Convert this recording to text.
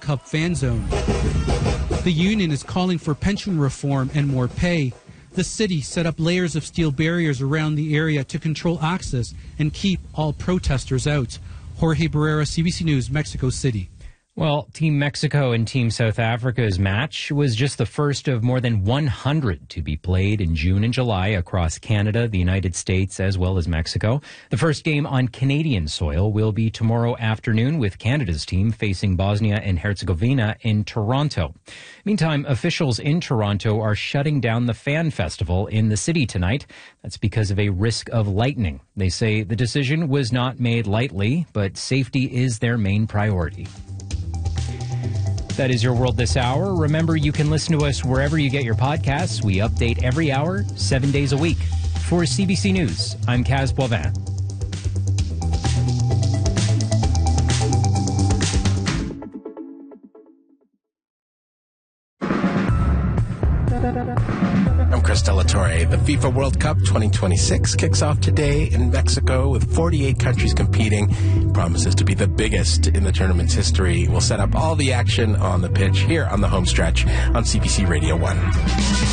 Cup fan zone. The union is calling for pension reform and more pay. The city set up layers of steel barriers around the area to control access and keep all protesters out. Jorge Barrera, CBC News, Mexico City. Well, Team Mexico and Team South Africa's match was just the first of more than 100 to be played in June and July across Canada, the United States, as well as Mexico. The first game on Canadian soil will be tomorrow afternoon, with Canada's team facing Bosnia and Herzegovina in Toronto. Meantime, officials in Toronto are shutting down the Fan Festival in the city tonight. That's because of a risk of lightning. They say the decision was not made lightly, but safety is their main priority. That is your World This Hour. Remember, you can listen to us wherever you get your podcasts. We update every hour, 7 days a week. For CBC News, I'm Kaz Boivin. I'm Chris Delatorre. The FIFA World Cup 2026 kicks off today in Mexico with 48 countries competing. It promises to be the biggest in the tournament's history. We'll set up all the action on the pitch here on the home stretch on CBC Radio 1.